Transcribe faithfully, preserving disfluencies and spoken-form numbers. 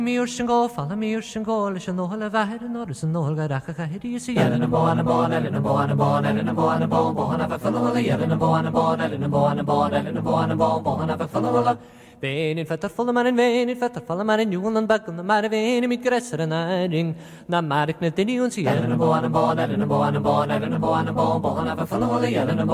Miúr go fall miúr sin ggó leis an nóla bheir an orras an nóga racha chahirí sa dhéanana bána bána na bána bána na bána bá bána bheith fanna dhéanana bána bána na bána bána na bána bá bána bheith fanna Vénin fetar fulla mar in vénin fetar fulla mar in júl an bagan na mar vénin mit gressar an airing na mark na diniún sa dhéanana bána bána na bána bána na bána bá bána bheith fanna dhéanana